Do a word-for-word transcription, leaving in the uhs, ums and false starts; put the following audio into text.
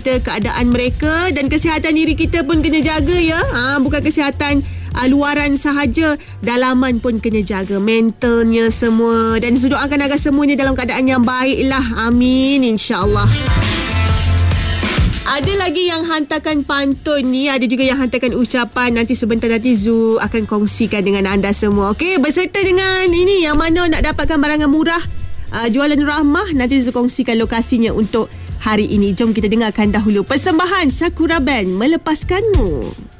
kita keadaan mereka, dan kesihatan diri kita pun kena jaga ya. Ha, bukan kesihatan uh, luaran sahaja, dalaman pun kena jaga, mentalnya semua. Dan doakan agar semuanya dalam keadaan yang baik lah. Amin, insyaAllah. Ada lagi yang hantarkan pantun ni, ada juga yang hantarkan ucapan. Nanti sebentar nanti Zu akan kongsikan dengan anda semua. Okey, berserta dengan ini, yang mana nak dapatkan barangan murah uh, jualan Rahmah, nanti Zu kongsikan lokasinya untuk hari ini. Jom kita dengarkan dahulu persembahan Sakura Band, Melepaskanmu.